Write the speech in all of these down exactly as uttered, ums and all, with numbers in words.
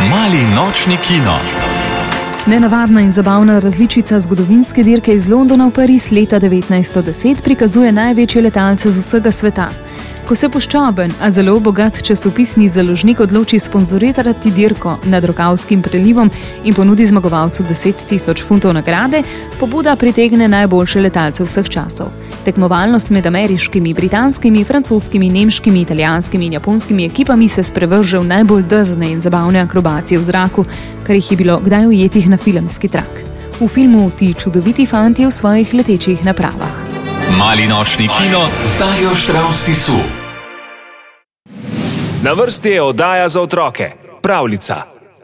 Mali nočni kino. Nenavadna in zabavna različica zgodovinske dirke iz Londona v Pariz leta devetnajststo deset prikazuje največje letalce z vsega sveta. Ko se poščoben, a zelo bogat časopisni založnik odloči sponzorirati dirko nad Rokavskim prelivom in ponudi zmagovalcu deset tisoč funtov nagrade, pobuda pritegne najboljše letalce vseh časov. Tekmovalnost med ameriškimi, britanskimi, francoskimi, nemškimi, italijanskimi in japonskimi ekipami se sprevrže v najbolj drzne in zabavne akrobacije v zraku, kar jih je bilo kdaj ujetih na filmski trak. V filmu ti čudoviti fantje v svojih letečih napravah. Mali nočni kino z Darjo Štravs Tisu. Na vrsti je oddaja za otroke, pravljica.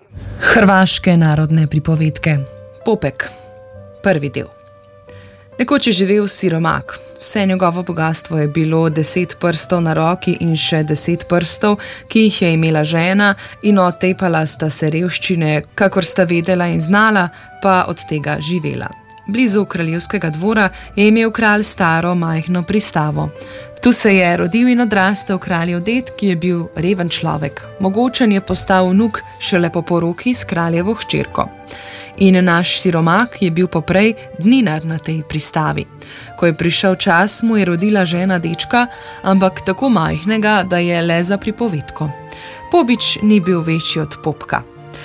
Hrvaške narodne pripovedke. Popek. Prvi del. Nekoč je živel siromak. Vse njegovo bogastvo je bilo deset prstov na roki in še deset prstov, ki jih je imela žena, in otepala sta se revščine, kakor sta vedela in znala, pa od tega živela. Blizu kraljevskega dvora je imel kralj staro majhno pristavo. Tu se je rodil in odrastel kraljev ded, ki je bil reven človek. Mogočen je postal vnuk šele po poroki s kraljevo hčerko. In naš siromak je bil poprej dninar na tej pristavi. Ko je prišel čas, mu je rodila žena dečka, ampak tako majhnega, da je le za pripovedko. Pobič ni bil večji od popka.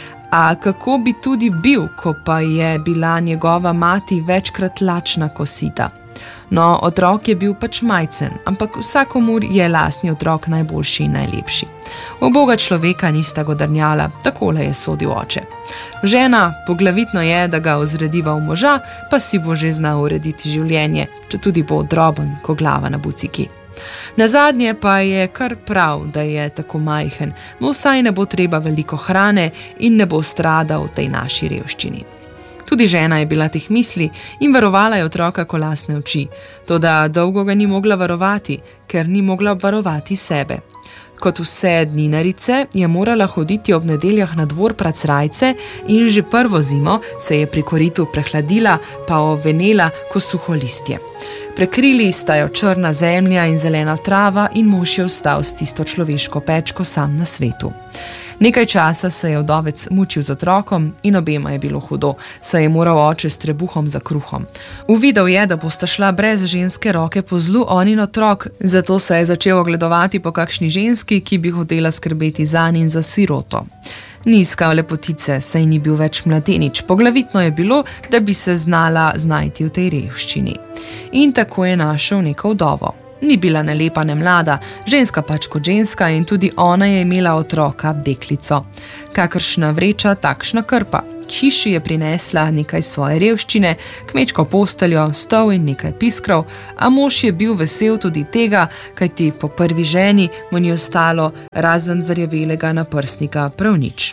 A kako bi tudi bil, ko pa je bila njegova mati večkrat lačna ko sita? No, otrok je bil pač majcen, ampak vsakomur je lastni otrok najboljši in najlepši. Uboga človeka nista godrnjala, takole je sodil oče. Žena, poglavitno je, da ga ozrediva v moža, pa si bo že znal urediti življenje, če tudi bo droben, ko glava na buciki. Nazadnje pa je kar prav, da je tako majhen, mu vsaj ne bo treba veliko hrane in ne bo stradal v tej naši revščini. Tudi žena je bila teh misli in varovala je otroka ko lastne oči, toda dolgo ga ni mogla varovati, ker ni mogla obvarovati sebe. Kot vse dninarice je morala hoditi ob nedeljah na dvor pred srajce in že prvo zimo se je pri koritu prehladila pa ovenela ko suho listje. Prekrili sta jo črna zemlja in zelena trava in mož je ostal s tisto človeško pečko sam na svetu. Nekaj časa se je vdovec mučil z otrokom in obema je bilo hudo, saj je moral oče s trebuhom za kruhom. Uvidel je, da bosta šla brez ženske roke po zlu on in otrok, zato se je začel ogledovati po kakšni ženski, ki bi hotela skrbeti zanj in za siroto. Ni iskal lepotice, saj ni bil več mladenič, poglavitno je bilo, da bi se znala znajti v tej revščini. In tako je našel neko vdovo. Ni bila ne lepa ne mlada, ženska pač kot ženska in tudi ona je imela otroka, deklico. Kakršna vreča, takšna krpa. K hiši je prinesla nekaj svoje revščine, kmečko posteljo, stol in nekaj piskrov, a mož je bil vesel tudi tega, kajti po prvi ženi mu ni ostalo razen zarjavelega naprsnika prav nič.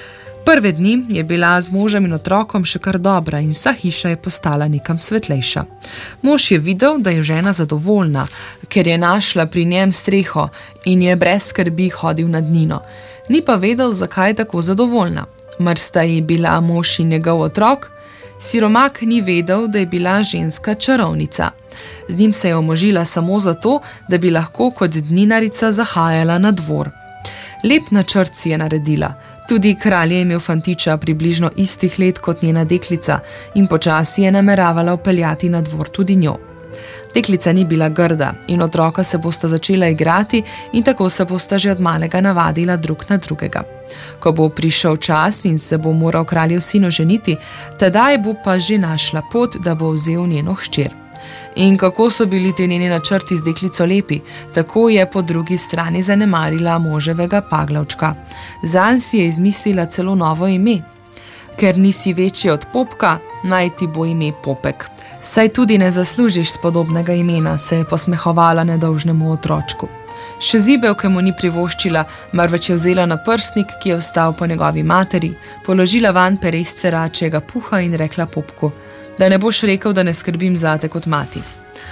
Prve dni je bila z možem in otrokom še kar dobra in vsa hiša je postala nekam svetlejša. Mož je videl, da je žena zadovoljna, ker je našla pri njem streho in je brez skrbi hodil nad njino. Ni pa vedel, zakaj je tako zadovoljna. Mar sta ji bila mož in njegov otrok? Siromak ni vedel, da je bila ženska čarovnica. Z njim se je omožila samo zato, da bi lahko kot dninarica zahajala na dvor. Lep načrt si je naredila. Tudi kralj je imel fantiča približno istih let kot njena deklica in počasi je nameravala vpeljati na dvor tudi njo. Deklica ni bila grda in otroka se bosta začela igrati in tako se bosta že od malega navadila drug na drugega. Ko bo prišel čas in se bo moral kraljev sin oženiti, tedaj bo pa že našla pot, da bo vzel njeno hčer. In kako so bili ti njeni načrti z deklico lepi, tako je po drugi strani zanemarila moževega paglavčka. Zanj si je izmislila celo novo ime. Ker nisi večji od popka, naj ti bo ime Popek. Saj tudi ne zaslužiš spodobnega imena, se je posmehovala nedolžnemu otročku. Še zibelke mu ni privoščila, marveč je vzela na prstnik, ki je ostal po njegovi materi, položila van peresce račjega puha in rekla popku, da ne boš rekel, da ne skrbim zate kot mati.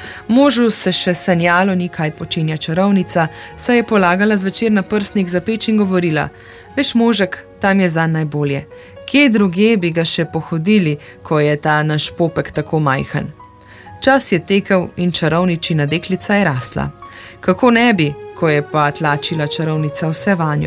Možu se še sanjalo ni, kaj počenja čarovnica, saj je polagala zvečer na prstnik za peč in govorila, veš možek, tam je zanj najbolje. Kje drugje bi ga še pohodili, ko je ta naš popek tako majhen? Čas je tekel in čarovničina deklica je rasla. Kako ne bi, ko je pa tlačila čarovnica vse vanjo.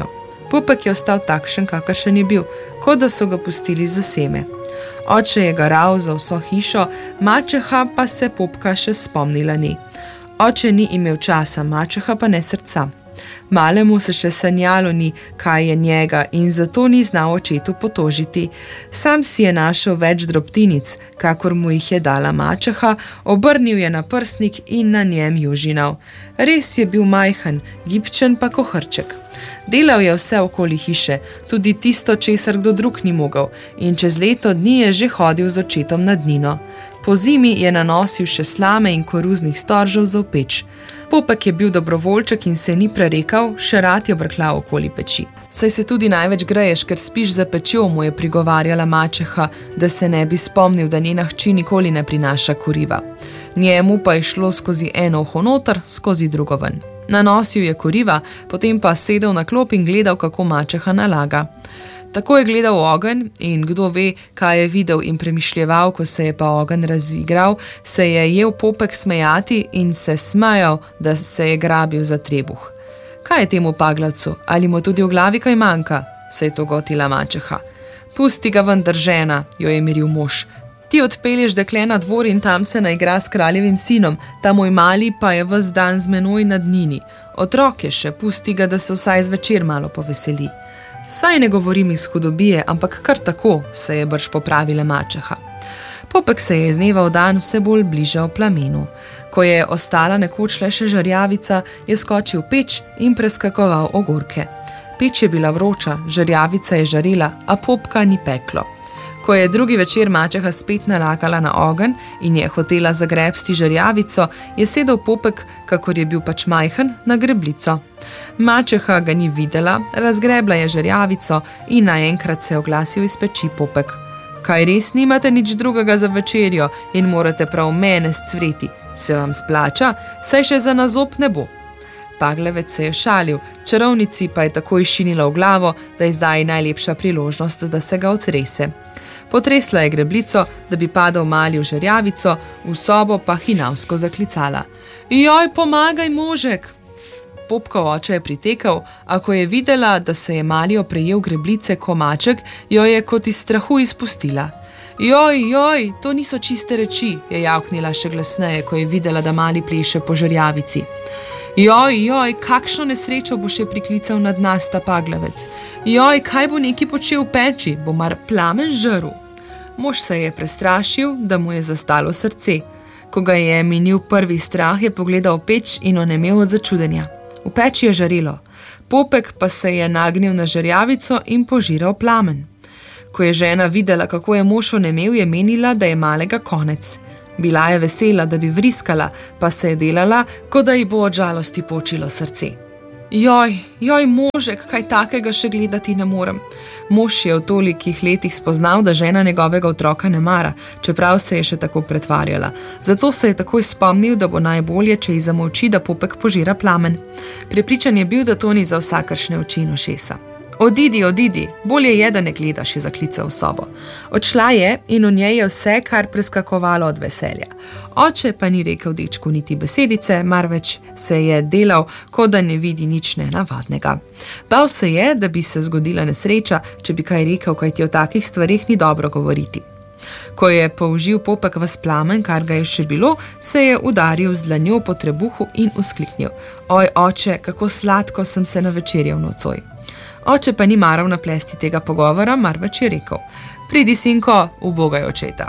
Popek je ostal takšen, kakršen je bil, kot da so ga pustili za seme. Oče je garal za vso hišo, mačeha pa se Popka še spomnila ni. Oče ni imel časa, mačeha pa ne srca. Malemu se še sanjalo ni, kaj je njega, in zato ni znal očetu potožiti. Sam si je našel več drobtinic, kakor mu jih je dala mačeha, obrnil je na prsnik in na njem južinal. Res je bil majhen, gibčen pa kohrček. Delal je vse okoli hiše, tudi tisto, česar kdo drug ni mogel, in čez leto dni je že hodil z očetom na dnino. Po zimi je nanosil še slame in koruznih storžev za v peč. Popek je bil dobrovoljček in se ni prerekal, še rad je vrklal okoli peči. Saj se tudi največ greješ, ker spiš za pečjo, mu je prigovarjala mačeha, da se ne bi spomnil, da njena hči nikoli ne prinaša kuriva. Njemu pa je šlo skozi eno uho noter, skozi drugo ven. Nanosil je kuriva, potem pa sedel na klop in gledal, kako mačeha nalaga. Tako je gledal ogenj in kdo ve, kaj je videl in premišljeval, ko se je pa ogenj razigral, se je jel Popek smejati in se smejal, da se je grabil za trebuh. Kaj je temu paglavcu? Ali mu tudi v glavi kaj manjka? Se je to gotila mačeha. Pusti ga vendar, žena, jo je miril mož. Ti odpelješ dekle na dvor in tam se naigra s kraljevim sinom, ta moj mali pa je ves dan z menoj na dnini. Otrok je še, pusti ga, da se vsaj zvečer malo poveseli. Saj ne govorim iz hudobije, ampak kar tako, se je brž popravila mačeha. Popek se je iz dneva v dan vse bolj bližal plamenu. Ko je ostala nekoč le še žarjavica, je skočil v peč in preskakoval ogorke. Peč je bila vroča, žarjavica je žarela, a Popka ni peklo. Ko je drugi večer mačeha spet nalagala na ogenj in je hotela zagrebsti žarjavico, je sedel Popek, kakor je bil pač majhen, na greblico. Mačeha ga ni videla, razgrebla je žarjavico in naenkrat se je oglasil iz peči Popek. Kaj res nimate nič drugega za večerjo in morate prav mene scvreti? Se vam splača, saj še za nazob ne bo. Paglavec se je šalil, čarovnici pa je takoj šinila v glavo, da je zdaj najlepša priložnost, da se ga otrese. Potresla je greblico, da bi padal mali v žarjavico, v sobo pa hinavsko zaklicala. Joj, pomagaj, možek! Popkov oče je pritekal, a ko je videla, da se je mali oprejel greblice komaček, jo je kot iz strahu izpustila. Joj, joj, to niso čiste reči, je javknila še glasneje, ko je videla, da mali pleše po žarjavici. Joj, joj, kakšno nesrečo bo še priklical nad nas ta paglavec. Joj, kaj bo neki počel v peči, bo mar plamen žrl. Mož se je prestrašil, da mu je zastalo srce. Ko ga je minil prvi strah, je pogledal peč in onemel od začudenja. V peči je žarelo. Popek pa se je nagnil na žarjavico in požiral plamen. Ko je žena videla, kako je mož onemel, je menila, da je malega konec. Bila je vesela, da bi vriskala, pa se je delala, kot da ji bo od žalosti počilo srce. Joj, joj, možek, kaj takega še gledati ne morem. Mož je v tolikih letih spoznal, da žena njegovega otroka ne mara, čeprav se je še tako pretvarjala. Zato se je takoj spomnil, da bo najbolje, če ji zamolči, da Popek požira plamen. Prepričan je bil, da to ni za vsakršne oči in ušesa. Odidi, odidi, bolje je, da ne gledaš, je zaklical v sobo. Odšla je in v njej je vse, kar preskakovalo od veselja. Oče pa ni rekel dečku niti besedice, marveč se je delal, kot da ne vidi nič nenavadnega. Bal se je, da bi se zgodila nesreča, če bi kaj rekel, kajti o takih stvarih ni dobro govoriti. Ko je použil Popek ves plamen, kar ga je še bilo, se je udaril z dlanjo po trebuhu in uskliknil. Oj, oče, kako sladko sem se navečerjal nocoj. Oče pa ni maral naplesti tega pogovora, marveč je rekel. Pridi, sinko, ubogaj očeta.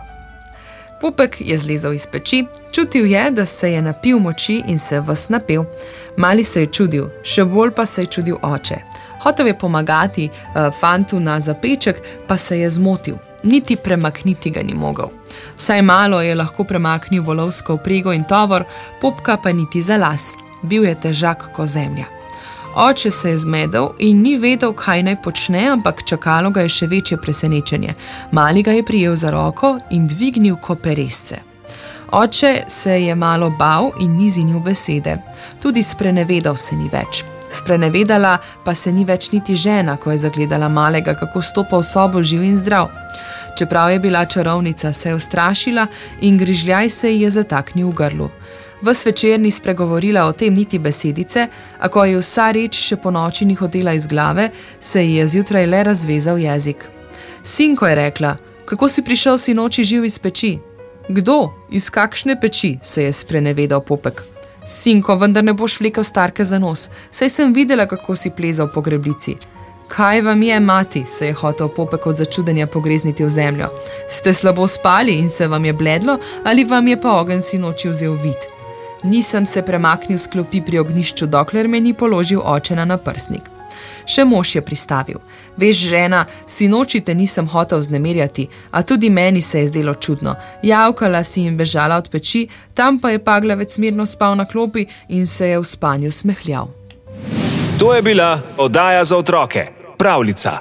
Popek je zlezel iz peči, čutil je, da se je napil moči in se ves napil. Mali se je čudil, še bolj pa se je čudil oče. Hotel je pomagati uh, fantu na zapeček, pa se je zmotil. Niti premakniti ga ni mogel. Vsaj malo je lahko premaknil volovsko vprego in tovor, Popka pa niti za las. Bil je težak ko zemlja. Oče se je zmedel in ni vedel, kaj naj počne, ampak čakalo ga je še večje presenečenje. Mali ga je prijel za roko in dvignil ko peresce. Oče se je malo bal in ni zinil besede. Tudi sprenevedal se ni več. Sprenevedala pa se ni več niti žena, ko je zagledala malega, kako stopa v sobo živ in zdrav. Čeprav je bila čarovnica, se je ustrašila in grižljaj se ji je zataknil v grlu. Ves večer ni spregovorila o tem niti besedice, a ko je vsa reč še po noči ni hotela iz glave, se ji je zjutraj le razvezal jezik. Sinko, je rekla, kako si prišel sinoči živ iz peči? Kdo? Iz kakšne peči? Se je sprenevedal Popek. Sinko, vendar ne boš vlekel starke za nos, saj sem videla, kako si plezal po greblici. Kaj vam je, mati? Se je hotel Popek od začudenja pogrezniti v zemljo. Ste slabo spali in se vam je bledlo, ali vam je pa ogenj sinoči vzel vid? Nisem se premaknil s klopi pri ognjišču, dokler me ni položil oče na naprsnik. Še mož je pristavil. Veš, žena, sinoči te nisem hotel vznemirjati, a tudi meni se je zdelo čudno. Javkala si in bežala od peči, tam pa je Paglavec mirno spal na klopi in se je v spanju smehljal. To je bila oddaja za otroke, Pravljica.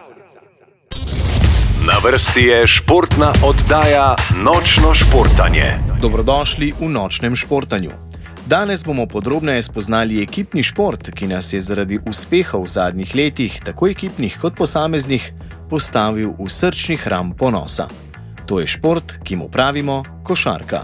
Na vrsti je športna oddaja Nočno športanje. Dobrodošli v Nočnem športanju. Danes bomo podrobneje spoznali ekipni šport, ki nas je zaradi uspehov v zadnjih letih, tako ekipnih kot posameznih, postavil v srčni hram ponosa. To je šport, ki mu pravimo košarka.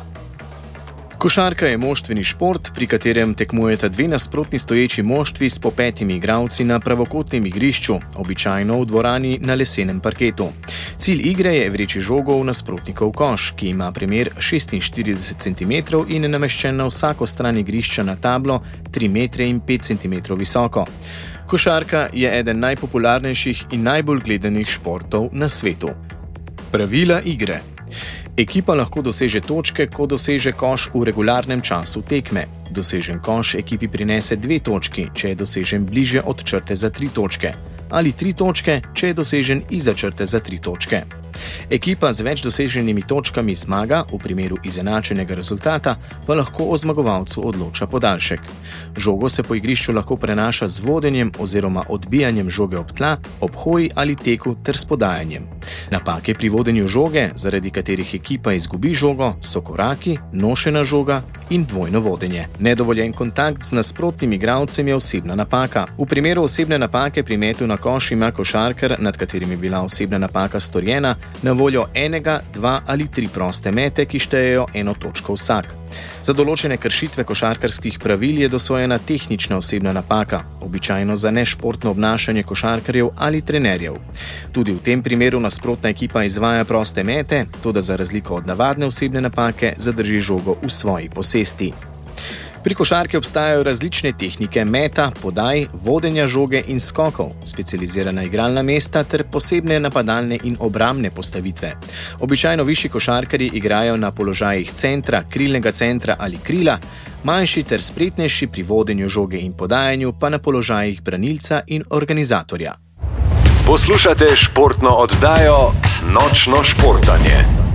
Košarka je moštveni šport, pri katerem tekmujeta dve nasprotni stoječi moštvi s po petimi igralci na pravokotnem igrišču, običajno v dvorani na lesenem parketu. Cilj igre je vreči žogo v nasprotnikov koš, ki ima premer šestinštirideset centimetrov in je nameščen na vsako stran igrišča na tablo tri metre in pet centimetrov visoko. Košarka je eden najpopularnejših in najbolj gledanih športov na svetu. Pravila igre. Ekipa lahko doseže točke, ko doseže koš v regularnem času tekme. Dosežen koš ekipi prinese dve točki, če je dosežen bliže od črte za tri točke, ali tri točke, če je dosežen izza črte za tri točke. Ekipa z več doseženimi točkami zmaga, v primeru izenačenega rezultata pa lahko o zmagovalcu odloča podaljšek. Žogo se po igrišču lahko prenaša z vodenjem oziroma odbijanjem žoge ob tla, ob hoji ali teku ter s podajanjem. Napake pri vodenju žoge, zaradi katerih ekipa izgubi žogo, so koraki, nošena žoga in dvojno vodenje. Nedovoljen kontakt z nasprotnim igralcem je osebna napaka. V primeru osebne napake pri metu na koš ima košarkar, nad katerim je bila osebna napaka storjena, na voljo enega, dva ali tri proste mete, ki štejejo eno točko vsak. Za določene kršitve košarkarskih pravil je dosojena tehnična osebna napaka, običajno za nešportno obnašanje košarkarjev ali trenerjev. Tudi v tem primeru nasprotna ekipa izvaja proste mete, toda za razliko od navadne osebne napake zadrži žogo v svoji posesti. Pri košarki obstajajo različne tehnike meta, podaj, vodenja žoge in skokov, specializirana igralna mesta ter posebne napadalne in obrambne postavitve. Običajno višji košarkarji igrajo na položajih centra, krilnega centra ali krila, manjši ter spretnejši pri vodenju žoge in podajanju pa na položajih branilca in organizatorja. Poslušate športno oddajo Nočno športanje.